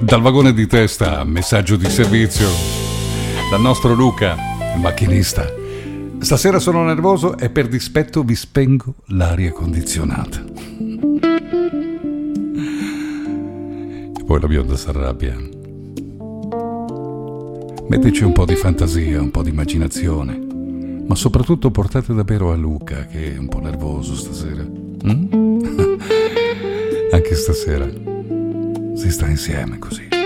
Dal vagone di testa, messaggio di servizio dal nostro Luca, il macchinista. Stasera sono nervoso e per dispetto vi spengo l'aria condizionata. E poi la bionda si arrabbia. Metteci un po' di fantasia, un po' di immaginazione, ma soprattutto portate davvero a Luca, che è un po' nervoso stasera. Anche stasera si sta insieme così.